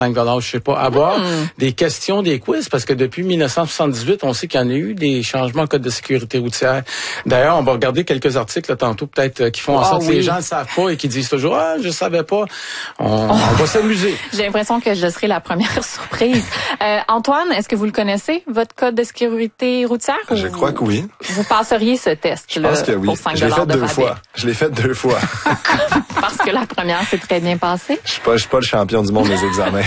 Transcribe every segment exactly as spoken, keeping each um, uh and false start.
cinq dollars, je sais pas, avoir mmh. des questions, des quiz, parce que depuis dix-neuf cent soixante-dix-huit, on sait qu'il y en a eu des changements au code de sécurité routière. D'ailleurs, on va regarder quelques articles là, tantôt, peut-être, qui font en sorte oh, que oui. les gens ne savent pas et qui disent toujours « Ah, je savais pas ». On, oh. on va s'amuser. J'ai l'impression que je serai la première surprise. Euh, Antoine, est-ce que vous le connaissez, votre code de sécurité routière? Je ou crois que oui. Vous passeriez ce test je pense que oui. pour cinq Je l'ai fait de deux rabais. fois. Je l'ai fait deux fois. Parce que la première s'est très bien passée. Je suis pas, je suis pas le champion du monde des examens.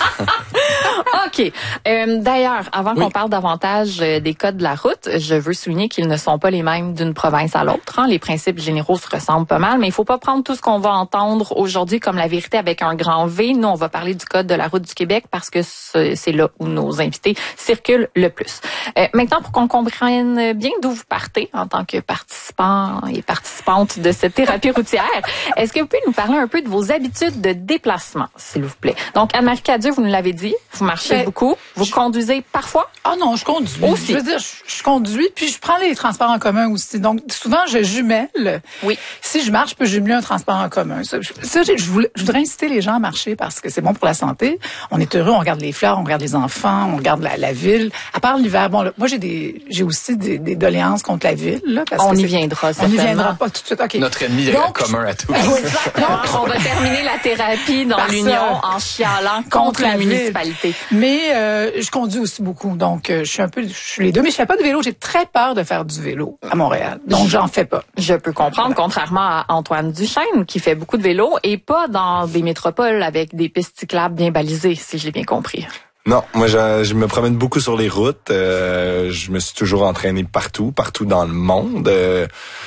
OK. Euh, d'ailleurs, avant oui. qu'on parle davantage euh, des codes de la route, je veux souligner qu'ils ne sont pas les mêmes d'une province à l'autre. Hein. Les principes généraux se ressemblent pas mal, mais il faut pas prendre tout ce qu'on va entendre aujourd'hui comme la vérité avec un grand V. Nous, on va parler du code de la route du Québec parce que c'est là où nos invités circulent le plus. Euh, maintenant, pour qu'on comprenne bien d'où vous partez en tant que participant et participante de cette thérapie routière, est-ce que vous pouvez nous parler un peu de vos habitudes de déplacement, s'il vous plaît? Donc, Anne-Marie Cadieux, vous nous l'avez dit, vous marchez Ben, beaucoup. Vous je... conduisez parfois? Ah non, je conduis. Aussi. Je veux dire, je, je conduis, puis je prends les transports en commun aussi. Donc, souvent, je jumelle. Oui. Si je marche, je peux jumeler un transport en commun. Ça, je, ça, je, voulais, je voudrais inciter les gens à marcher parce que c'est bon pour la santé. On est heureux, on regarde les fleurs, on regarde les enfants, on regarde la, la ville. À part l'hiver, bon, là, moi, j'ai des, j'ai aussi des, des doléances contre la ville. Là, parce on que y viendra, On n'y viendra pas tout de suite. Okay. Notre ennemi Donc, commun à tous. Donc, on va terminer la thérapie dans l'union en chialant contre, contre la, la municipalité. Mais euh, je conduis aussi beaucoup, donc euh, je suis un peu, je suis les deux. Mais je fais pas de vélo. J'ai très peur de faire du vélo à Montréal, donc j'en fais pas. Je peux comprendre, contrairement à Antoine Duchesne qui fait beaucoup de vélo et pas dans des métropoles avec des pistes cyclables bien balisées, si j'ai bien compris. Non, moi je, je me promène beaucoup sur les routes. Euh, je me suis toujours entraîné partout, partout dans le monde. Euh,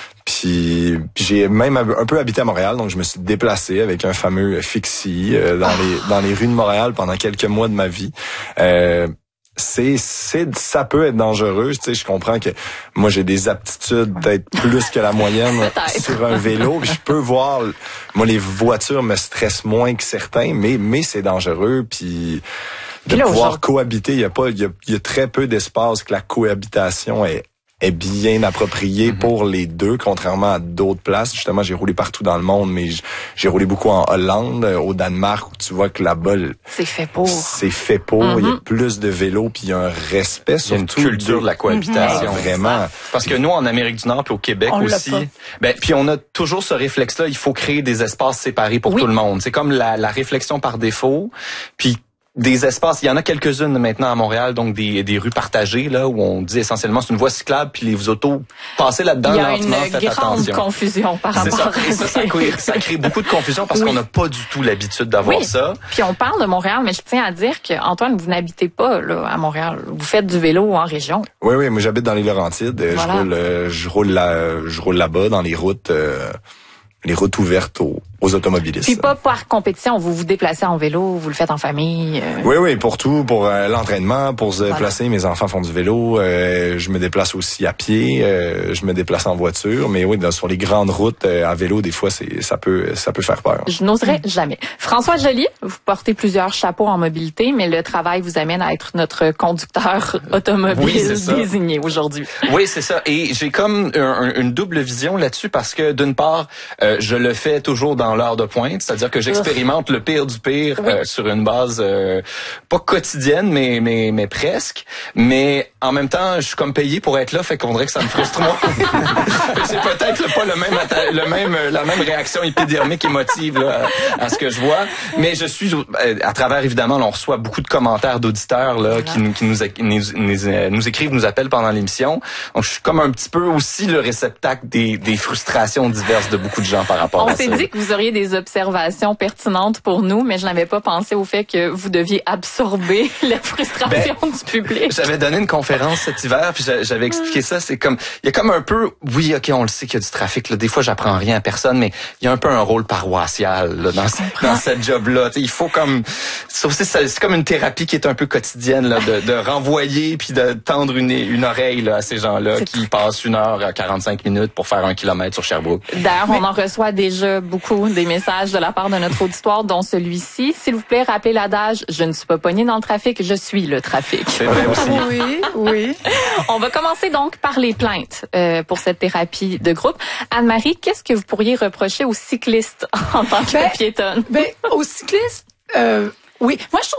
Puis, puis j'ai même un peu habité à Montréal, donc je me suis déplacé avec un fameux Fixie euh, dans les dans les rues de Montréal pendant quelques mois de ma vie. Euh, c'est c'est ça peut être dangereux, tu sais, je comprends que moi j'ai des aptitudes peut-être plus que la moyenne sur un vélo, puis je peux voir moi les voitures me stressent moins que certains, mais mais c'est dangereux, puis de là, pouvoir cohabiter, il y a pas il y a, il y a très peu d'espace que la cohabitation est est bien approprié mm-hmm. pour les deux, contrairement à d'autres places. Justement, j'ai roulé partout dans le monde, mais j'ai roulé beaucoup en Hollande, au Danemark, où tu vois que là-bas, c'est fait pour. C'est fait pour. Mm-hmm. Il y a plus de vélos, puis il y a un respect, il y a une culture de, de la cohabitation. Mm-hmm. Vraiment. Parce que nous, en Amérique du Nord, puis au Québec on aussi, ben puis on a toujours ce réflexe-là. Il faut créer des espaces séparés pour oui. tout le monde. C'est comme la, la réflexion par défaut. Puis des espaces, il y en a quelques-unes maintenant à Montréal, donc des, des rues partagées là où on dit essentiellement c'est une voie cyclable puis les autos passez là-dedans lentement, faites attention. Il y a une grande attention. confusion par rapport ça. à ça. Ça, ça, crée, ça crée beaucoup de confusion parce oui. qu'on n'a pas du tout l'habitude d'avoir oui. ça. Puis on parle de Montréal, mais je tiens à dire que Antoine, vous n'habitez pas là à Montréal, vous faites du vélo en région. Oui, oui, moi j'habite dans les Laurentides, voilà. je roule, je roule là, je roule là-bas dans les routes. Euh, les routes ouvertes aux, aux automobilistes. Puis pas par compétition, vous vous déplacez en vélo, vous le faites en famille. Euh... Oui, oui, pour tout, pour euh, l'entraînement, pour se déplacer. Voilà. Mes enfants font du vélo. Euh, je me déplace aussi à pied. Euh, je me déplace en voiture. Mais oui, dans, sur les grandes routes euh, à vélo, des fois, c'est ça peut ça peut faire peur. Je n'oserais mmh. jamais. François Joly, vous portez plusieurs chapeaux en mobilité, mais le travail vous amène à être notre conducteur automobile oui, désigné aujourd'hui. Oui, c'est ça. Et j'ai comme un, une double vision là-dessus parce que d'une part, euh, je le fais toujours dans l'heure de pointe, c'est-à-dire que j'expérimente le pire du pire oui. euh, sur une base euh, pas quotidienne, mais mais mais presque. Mais en même temps, je suis comme payé pour être là, fait qu'on dirait que ça me frustre moins. C'est peut-être pas le même le même la même réaction épidermique émotive là, à, à ce que je vois. Mais je suis à travers évidemment, là, on reçoit beaucoup de commentaires d'auditeurs là voilà. qui, qui nous, nous, nous nous écrivent, nous appellent pendant l'émission. Donc je suis comme un petit peu aussi le réceptacle des des frustrations diverses de beaucoup de gens par rapport on à ça. On s'est dit que vous auriez des observations pertinentes pour nous, mais je n'avais pas pensé au fait que vous deviez absorber la frustration ben, du public. J'avais donné une conférence cet hiver, puis j'avais expliqué ça. C'est comme, il y a comme un peu, oui, ok, on le sait qu'il y a du trafic. Là, des fois, j'apprends rien à personne, mais il y a un peu un rôle paroissial là, dans, dans cette job-là. T'sais, il faut comme, c'est aussi c'est comme une thérapie qui est un peu quotidienne là, de, de renvoyer puis de tendre une, une oreille là, à ces gens-là qui passent une heure à quarante-cinq minutes pour faire un kilomètre sur Sherbrooke. D'ailleurs, mais... on en reçoit déjà beaucoup des messages de la part de notre auditoire, dont celui-ci. S'il vous plaît, rappelez l'adage « Je ne suis pas pognée dans le trafic, je suis le trafic ». C'est vrai aussi. Oui, oui. On va commencer donc par les plaintes euh, pour cette thérapie de groupe. Anne-Marie, qu'est-ce que vous pourriez reprocher aux cyclistes en tant que ben, piétonne? Ben, aux cyclistes, euh, oui. Moi, je trouve